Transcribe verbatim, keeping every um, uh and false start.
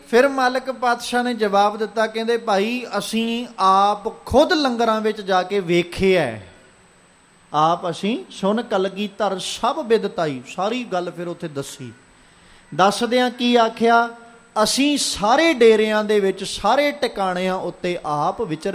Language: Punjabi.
ਫਿਰ ਮਾਲਕ ਪਾਤਸ਼ਾਹ ਨੇ ਜਵਾਬ ਦਿੱਤਾ, ਕਹਿੰਦੇ ਭਾਈ ਅਸੀਂ ਆਪ ਖੁਦ ਲੰਗਰਾਂ ਵਿੱਚ ਜਾ ਕੇ ਵੇਖਿਆ, ਆਪ ਅਸੀਂ ਸੁਣ ਕਲਗੀਧਰ ਸਭ ਬਿਦਤਾਈ, ਸਾਰੀ ਗੱਲ ਫਿਰ ਉੱਥੇ ਦੱਸੀ। ਦੱਸਦਿਆਂ ਕੀ ਆਖਿਆ, ਅਸੀਂ ਸਾਰੇ ਡੇਰਿਆਂ ਦੇ ਵਿੱਚ ਸਾਰੇ ਟਿਕਾਣਿਆਂ ਉੱਤੇ ਆਪ ਵਿਚਰ